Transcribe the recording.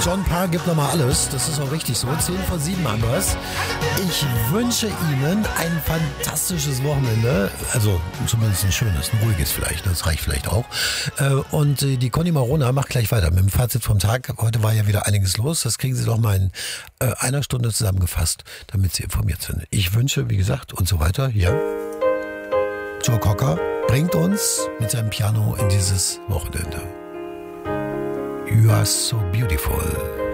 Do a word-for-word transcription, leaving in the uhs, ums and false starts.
John Parr gibt nochmal alles. Das ist auch richtig so. Zehn vor sieben haben wir es. Ich wünsche Ihnen ein fantastisches Wochenende. Also zumindest ein schönes, ein ruhiges vielleicht. Das reicht vielleicht auch. Und die Conny Marona macht gleich weiter mit dem Fazit vom Tag. Heute war ja wieder einiges los. Das kriegen Sie doch mal in einer Stunde zusammengefasst, damit Sie informiert sind. Ich wünsche, wie gesagt, und so weiter. Ja. Joe Cocker bringt uns mit seinem Piano in dieses Wochenende. You are so beautiful.